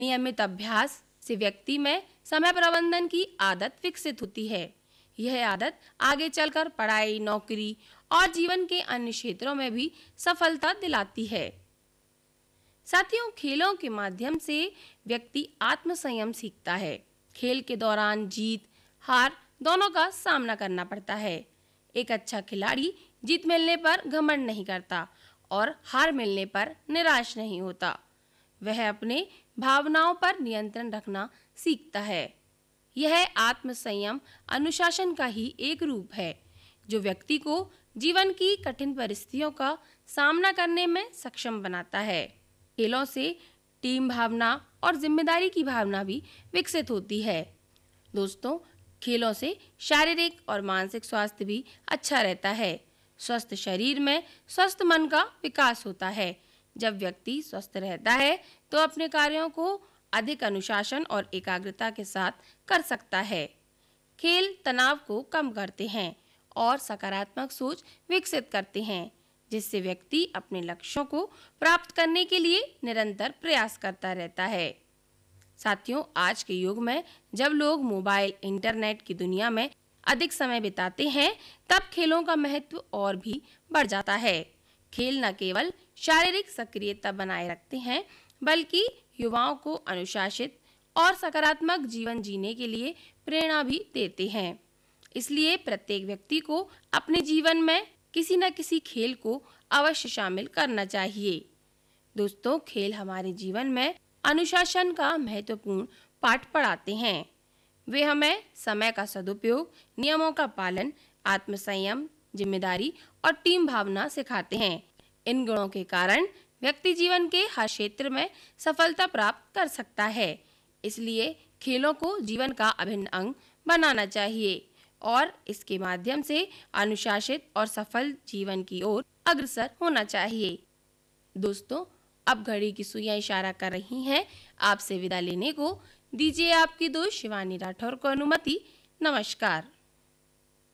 नियमित अभ्यास से व्यक्ति में समय प्रबंधन की आदत विकसित होती है। यह आदत आगे चलकर पढ़ाई, नौकरी और जीवन के अन्य क्षेत्रों में भी सफलता दिलाती है। साथियों, खेलों के माध्यम से व्यक्ति आत्मसंयम सीखता है। खेल के दौरान जीत हार दोनों का सामना करना पड़ता है। एक अच्छा खिलाड़ी जीत मिलने पर घमंड नहीं करता और हार मिलने पर निराश नहीं होता। वह अपने भावनाओं पर नियंत्रण रखना सीखता है। यह आत्मसंयम अनुशासन का ही एक रूप है, जो व्यक्ति को जीवन की कठिन परिस्थितियों का सामना करने में सक्षम बनाता है। खेलों से टीम भावना और जिम्मेदारी की भावना भी विकसित होती है। दोस्तों, खेलों से शारीरिक और मानसिक स्वास्थ्य भी अच्छा रहता है। स्वस्थ शरीर में स्वस्थ मन का विकास होता है। जब व्यक्ति स्वस्थ रहता है तो अपने कार्यों को अधिक अनुशासन और एकाग्रता के साथ कर सकता है। खेल तनाव को कम करते हैं और सकारात्मक सोच विकसित करते हैं, जिससे व्यक्ति अपने लक्ष्यों को प्राप्त करने के लिए निरंतर प्रयास करता रहता है। साथियों, आज के युग में जब लोग मोबाइल, इंटरनेट की दुनिया में अधिक समय बिताते हैं, तब खेलों का महत्व और भी बढ़ जाता है। खेल न केवल शारीरिक सक्रियता बनाए रखते हैं, बल्कि युवाओं को अनुशासित और सकारात्मक जीवन जीने के लिए प्रेरणा भी देते हैं। इसलिए प्रत्येक व्यक्ति को अपने जीवन में किसी न किसी खेल को अवश्य शामिल करना चाहिए। दोस्तों, खेल हमारे जीवन में अनुशासन का महत्वपूर्ण पाठ पढ़ाते हैं। वे हमें समय का सदुपयोग, नियमों का पालन, आत्मसंयम, जिम्मेदारी और टीम भावना सिखाते हैं। इन गुणों के कारण व्यक्ति जीवन के हर क्षेत्र में सफलता प्राप्त कर सकता है। इसलिए खेलों को जीवन का अभिन्न अंग बनाना चाहिए और इसके माध्यम से अनुशासित और सफल जीवन की ओर अग्रसर होना चाहिए। दोस्तों, अब घड़ी की सुइयां इशारा कर रही हैं आपसे विदा लेने को। दीजिए आपकी दोस्त शिवानी राठौर को अनुमति। नमस्कार।